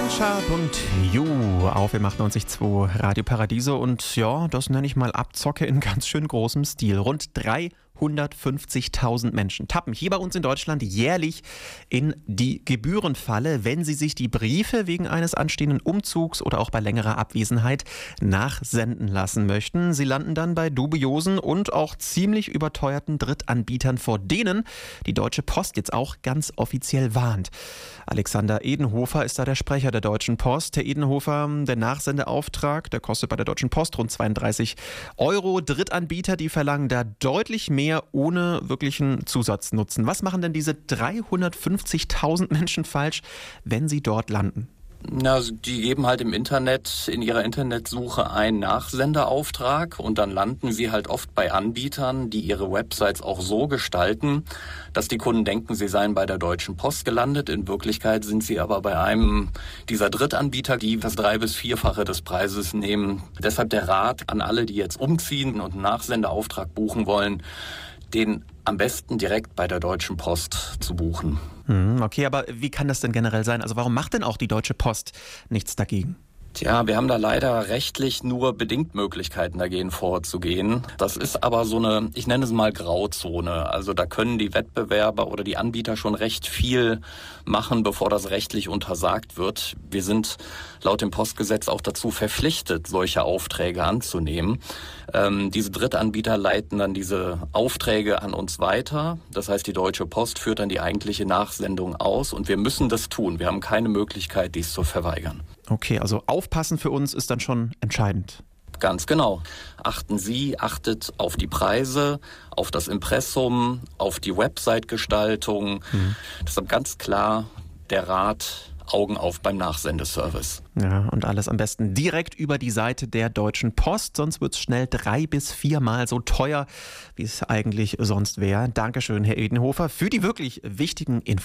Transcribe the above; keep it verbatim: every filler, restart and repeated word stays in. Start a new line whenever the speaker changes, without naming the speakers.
Sharp und You auf M achtundneunzig Komma zwei Radio Paradiso und ja, das nenne ich mal Abzocke in ganz schön großem Stil. Rund dreihundertfünfzigtausend Menschen tappen hier bei uns in Deutschland jährlich in die Gebührenfalle, wenn sie sich die Briefe wegen eines anstehenden Umzugs oder auch bei längerer Abwesenheit nachsenden lassen möchten. Sie landen dann bei dubiosen und auch ziemlich überteuerten Drittanbietern, vor denen die Deutsche Post jetzt auch ganz offiziell warnt. Alexander Edenhofer ist da der Sprecher der Deutschen Post. Herr Edenhofer, der Nachsendeauftrag, der kostet bei der Deutschen Post rund zweiunddreißig Euro. Drittanbieter, die verlangen da deutlich mehr ohne wirklichen Zusatznutzen. Was machen denn diese dreihundertfünfzigtausend Menschen falsch, wenn sie dort landen?
Na, also die geben halt im Internet, in ihrer Internetsuche einen Nachsendeauftrag und dann landen sie halt oft bei Anbietern, die ihre Websites auch so gestalten, dass die Kunden denken, sie seien bei der Deutschen Post gelandet. In Wirklichkeit sind sie aber bei einem dieser Drittanbieter, die das drei- bis vierfache des Preises nehmen. Deshalb der Rat an alle, die jetzt umziehen und einen Nachsendeauftrag buchen wollen, den am besten direkt bei der Deutschen Post zu buchen.
Okay, aber wie kann das denn generell sein? Also warum macht denn auch die Deutsche Post nichts dagegen?
Tja, wir haben da leider rechtlich nur bedingt Möglichkeiten, dagegen vorzugehen. Das ist aber so eine, ich nenne es mal Grauzone. Also da können die Wettbewerber oder die Anbieter schon recht viel machen, bevor das rechtlich untersagt wird. Wir sind laut dem Postgesetz auch dazu verpflichtet, solche Aufträge anzunehmen. Ähm, diese Drittanbieter leiten dann diese Aufträge an uns weiter. Das heißt, die Deutsche Post führt dann die eigentliche Nachsendung aus und wir müssen das tun. Wir haben keine Möglichkeit, dies zu verweigern.
Okay, also aufpassen für uns ist dann schon entscheidend.
Ganz genau. Achten Sie, achtet auf die Preise, auf das Impressum, auf die Website-Gestaltung. Mhm. Deshalb ganz klar der Rat, Augen auf beim Nachsendeservice.
Ja, und alles am besten direkt über die Seite der Deutschen Post, sonst wird es schnell drei bis viermal so teuer, wie es eigentlich sonst wäre. Dankeschön, Herr Edenhofer, für die wirklich wichtigen Infos.